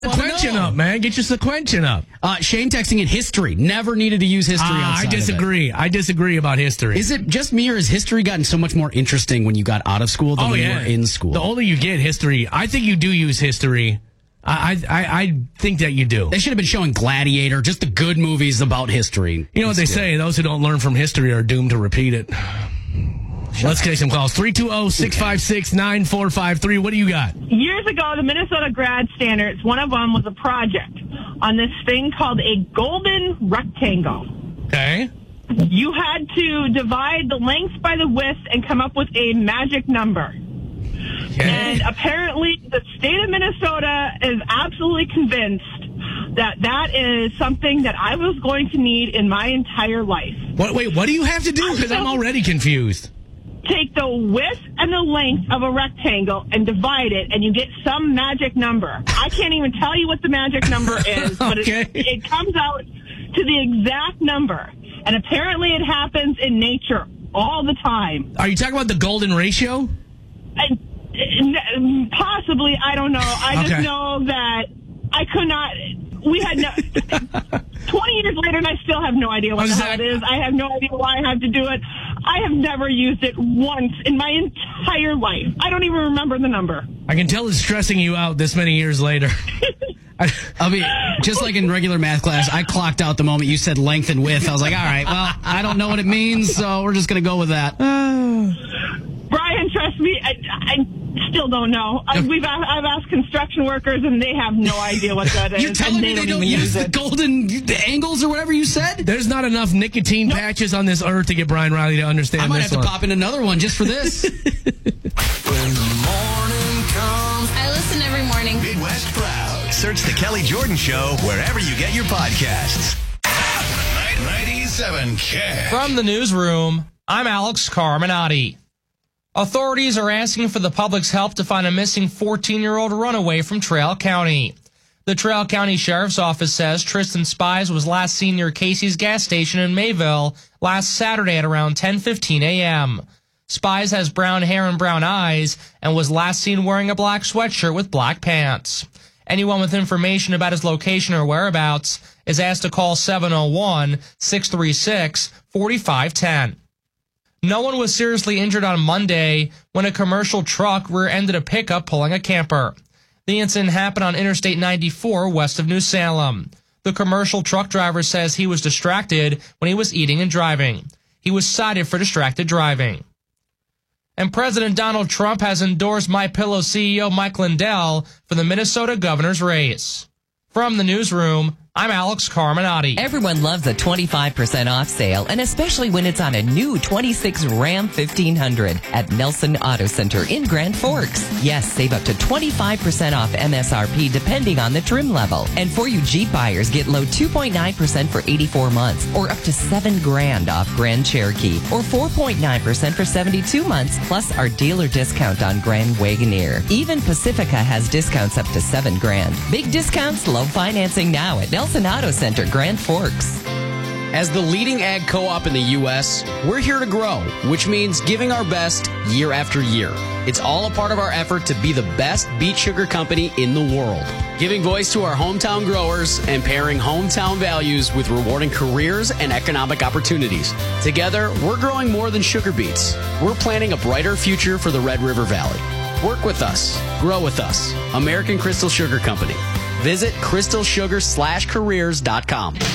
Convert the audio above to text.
Sequential up, man. Get your sequential up. Shane texting in history. Never needed to use history outside I disagree. of it. I disagree about history. Is it just me, or has history gotten so much more interesting when you got out of school than when you were in school? The older you get, history. I think you do use history. I think that you do. They should have been showing Gladiator, just the good movies about history. You know what they say? Those who don't learn from history are doomed to repeat it. Let's take some calls. 320-656-9453. What do you got? Years ago, the Minnesota grad standards, one of them was a project on this thing called a golden rectangle. Okay. You had to divide the length by the width and come up with a magic number. Okay. And apparently the state of Minnesota is absolutely convinced that is something that I was going to need in my entire life. Wait, what do you have to do? Because I'm already confused. Take the width and the length of a rectangle and divide it, and you get some magic number. I can't even tell you what the magic number is, but Okay. it comes out to the exact number. And apparently it happens in nature all the time. Are you talking about the golden ratio? Possibly, I don't know. I just Okay. know that I could not. We had 20 years later, and I still have no idea what the hell it is. I have no idea why I have to do it. I have never used it once in my entire life. I don't even remember the number. I can tell it's stressing you out this many years later. I mean, just like in regular math class, I clocked out the moment you said length and width. I was like, all right, well, I don't know what it means, so we're just going to go with that. Brian, trust me, I still don't know. I've asked construction workers, and they have no idea what that is. You're telling me they don't use the golden angles or whatever you said? There's not enough nicotine patches on this earth to get Brian Riley to understand I might this have one. to pop in another one just for this. When the morning comes, I listen every morning. Midwest Proud. Search The Kelly Jordan Show wherever you get your podcasts. 97 K. From the newsroom, I'm Alex Carminati. Authorities are asking for the public's help to find a missing 14-year-old runaway from Traill County. The Traill County Sheriff's Office says Tristan Spies was last seen near Casey's gas station in Mayville last Saturday at around 10:15 a.m. Spies has brown hair and brown eyes and was last seen wearing a black sweatshirt with black pants. Anyone with information about his location or whereabouts is asked to call 701-636-4510. No one was seriously injured on Monday when a commercial truck rear-ended a pickup pulling a camper. The incident happened on Interstate 94 west of New Salem. The commercial truck driver says he was distracted when he was eating and driving. He was cited for distracted driving. And President Donald Trump has endorsed MyPillow CEO Mike Lindell for the Minnesota governor's race. From the newsroom, I'm Alex Carminati. Everyone loves a 25% off sale, and especially when it's on a new 26 Ram 1500 at Nelson Auto Center in Grand Forks. Yes, save up to 25% off MSRP depending on the trim level. And for you Jeep buyers, get low 2.9% for 84 months or up to $7,000 off Grand Cherokee or 4.9% for 72 months plus our dealer discount on Grand Wagoneer. Even Pacifica has discounts up to $7,000. Big discounts, low financing now at Nelson Auto Center, Grand Forks. As the leading ag co-op in the U.S., we're here to grow, which means giving our best year after year. It's all a part of our effort to be the best beet sugar company in the world. Giving voice to our hometown growers and pairing hometown values with rewarding careers and economic opportunities. Together, we're growing more than sugar beets. We're planning a brighter future for the Red River Valley. Work with us. Grow with us. American Crystal Sugar Company. Visit crystalsugar/careers.com.